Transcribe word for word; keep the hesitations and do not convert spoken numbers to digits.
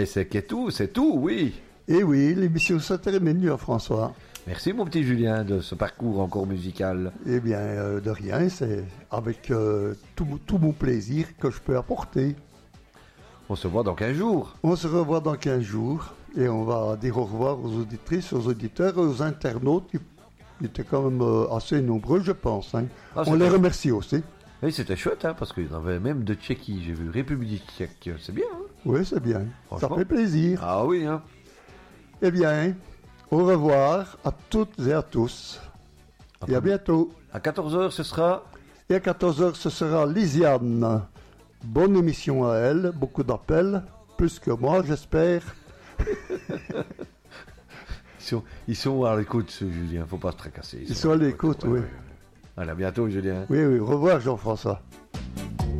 Et c'est qu'est tout, c'est tout, oui. Et oui, l'émission se termine, Jean-François. Merci mon petit Julien de ce parcours encore musical. Eh bien, euh, de rien, c'est avec euh, tout, tout mon plaisir que je peux apporter. On se voit dans quinze jours. On se revoit dans quinze jours et on va dire au revoir aux auditrices, aux auditeurs et aux internautes qui étaient quand même euh, assez nombreux, je pense. Hein. Ah, on les c'était... remercie aussi. Oui, c'était chouette, hein, parce qu'il y en avait même de Tchéquie, j'ai vu, République tchèque, c'est bien. Hein. Oui, c'est bien, ça fait plaisir. Ah oui, hein. Eh bien, au revoir à toutes et à tous. Et à bientôt. À quatorze heures, ce sera... Et à quatorze heures, ce sera Lisiane. Bonne émission à elle, beaucoup d'appels, plus que moi, j'espère. ils, sont, ils sont à l'écoute, Julien, faut pas se tracasser. Ils, ils sont, sont à l'écoute, oui. Ouais, ouais. Allez, à bientôt, Julien. Oui, oui, au revoir, Jean-François.